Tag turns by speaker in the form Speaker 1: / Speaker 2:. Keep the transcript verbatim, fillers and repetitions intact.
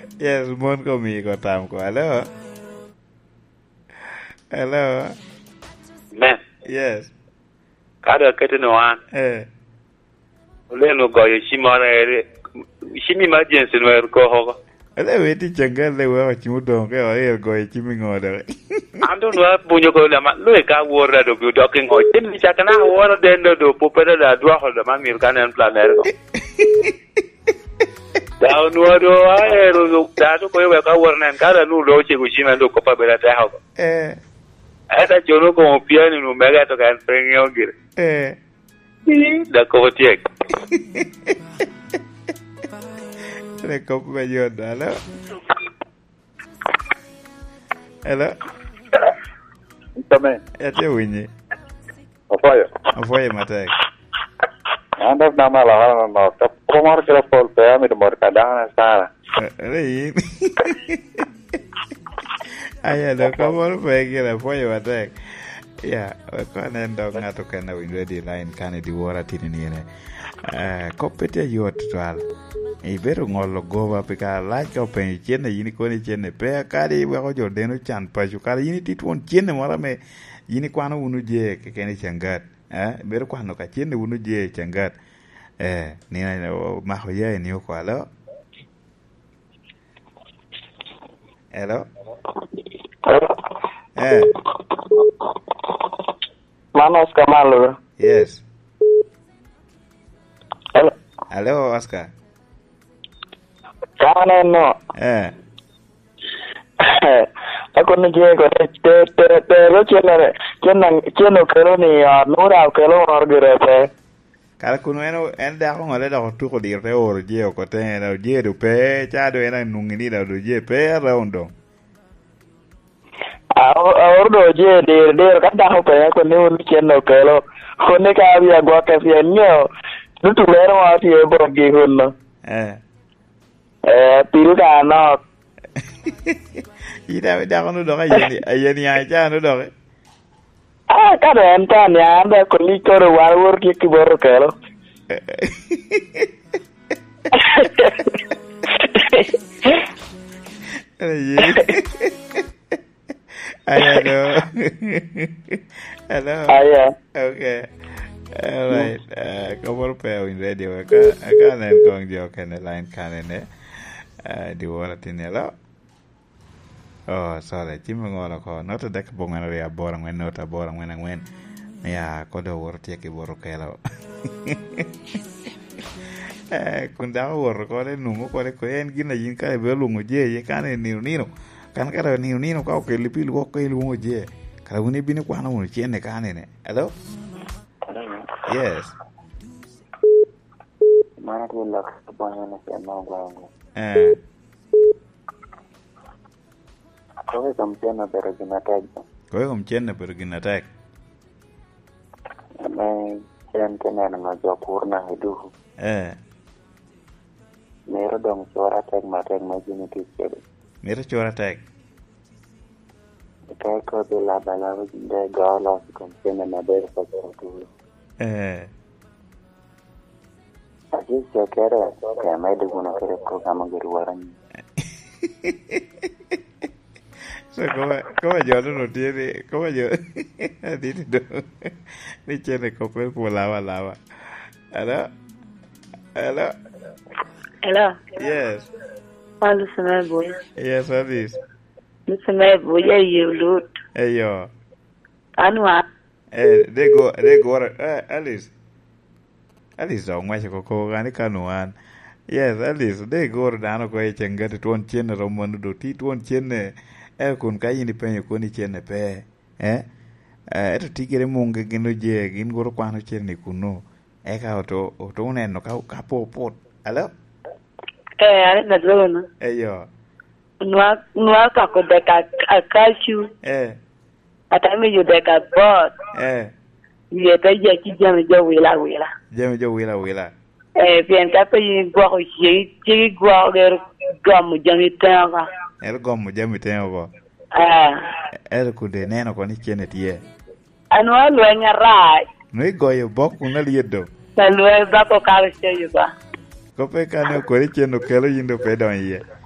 Speaker 1: Yes, mon ko mi ko tam ko. Hello. Hello.
Speaker 2: Men.
Speaker 1: Yes.
Speaker 2: Kada kete no an.
Speaker 1: Eh.
Speaker 2: Ole no go ye shimara ere. Shimi emergency no er ko ho.
Speaker 1: Ele weti changal le wa chimu don ke o er go chimi ngode.
Speaker 2: Ando no bunyo ko la ma lo ka wora do bi doking ho. Tin ni chakana wora den do popeda da dua ho da ma mir kanen planer ko. Da no do ai ro da to ko we ka wora nen kada nu lo che ku shima do ko pa bela ta ho.
Speaker 1: Eh.
Speaker 2: Ata jono ko piano no mega to kan prengyo gir.
Speaker 1: Eh.
Speaker 2: Da ko tiek.
Speaker 1: Le ko me yo dalo. Hello.
Speaker 3: Tame.
Speaker 1: Ete winyi.
Speaker 3: Apoyo.
Speaker 1: Apoyo matek.
Speaker 3: Anda nama lah no. Komar kira pol pe ami do mor kadang sara.
Speaker 1: Re. Aya do komar pe kira apoyo matek. Ya, ko nen do ngato kana winwe di line kana di wora tinini ne. Eh, kopete yot twal. Ibero ngolo goba pika like o pen chene yini ko ni chene pe kari we ko jodeno chan pa ju kari yini titwon chene mara me yini kwano unu je ke keni changat eh bero kwano ka chene unu je changat eh ni na ma ho ye ni ko alo hello eh
Speaker 3: Manos Kamal.
Speaker 1: Yes.
Speaker 3: Hello.
Speaker 1: Hello Oscar.
Speaker 3: Kana no.
Speaker 1: Eh.
Speaker 3: Ako ni je ko te te te ro chene chene chene kero ni nura kero orgere pe.
Speaker 1: Kala kuno eno en da ko ngale da ko tu ko dir pe or je ko te na je du pe cha do ena nungini da do je pe raundo.
Speaker 3: A ordo je dir dir ka da ko pe ko ni un chene kero. Ko ni ka bi agwa ka fi nyo. Nu tu lero wa ti e bo gi hunno.
Speaker 1: Eh.
Speaker 3: Eh, piru ka no.
Speaker 1: Ida da ko no do ga yeni ayeni ya cha no do.
Speaker 3: Ah, ka do enta ni anda ko ni ko ro war wor ki ki bor kero.
Speaker 1: Aya no. Hello.
Speaker 3: Aya.
Speaker 1: Okay. All right. Uh, cover pair in radio. I can't, I can't go on the okay line can in uh, the water in hello. Oh, sorry. Jimmy Gola call. Not a deck bong when we are born when not a born when I went. Yeah, could the water take a borokelo. Eh, kunda water call it no more. Korean Gina Yinka Belungo J. You can't in Nino. Can get a new Nino cock a lipil walk a lungo J. Karawuni been a quano with Jen can in it. Hello? Yes.
Speaker 3: Mana tu lak sepanjang nasi enam bulan.
Speaker 1: Eh.
Speaker 3: Kau kemudian ada regina tag.
Speaker 1: Kau kemudian ada regina tag.
Speaker 3: Ame kian kena dengan jawaburna hidup.
Speaker 1: Eh.
Speaker 3: Mero dong suara tag mateng maju ni kisah.
Speaker 1: Mero suara tag.
Speaker 3: Kau kau bela bela begini galau kemudian ada sesuatu tu.
Speaker 1: Eh.
Speaker 3: Así se quiere que me diga una que programa que ruaran.
Speaker 1: So como como yo no tiene como yo dite do ni tiene copel por lava lava. Hello. Hello.
Speaker 4: Hello.
Speaker 1: Yes.
Speaker 4: Hello, Samay boy.
Speaker 1: Yes, what is?
Speaker 4: Samay boy, you loot.
Speaker 1: Hey yo.
Speaker 4: Anwa.
Speaker 1: Eh, they go, they go, eh, Alice. Alice don't watch a cocoa, and it can one. Yes, Alice, they go down a great and get it one chin, a Roman do teeth one chin, eh, kun kai in the pen, you couldn't chin a pair, eh? Eh, to take a monk again, no jig, in go to Quano chin, kuno, egg out or don't end no capo pot. Hello?
Speaker 4: Eh, I don't know.
Speaker 1: Eh, yo.
Speaker 4: No, no, I could deck a cashew.
Speaker 1: Eh.
Speaker 4: Atame you deck a board.
Speaker 1: Eh.
Speaker 4: You take your jam, Joe Willa Willa.
Speaker 1: Jam Joe Willa Willa.
Speaker 4: Eh, Pianta, you go, she go out there, gum, Johnny Tower.
Speaker 1: El gom Jammy Tenova.
Speaker 4: Ah.
Speaker 1: El could the nano con each in it, yeah.
Speaker 4: I know I'm doing a ride.
Speaker 1: No go your book on a liedo.
Speaker 4: Saluel Baco Carlos, you go.
Speaker 1: Cope can you correct no color in the pedon here.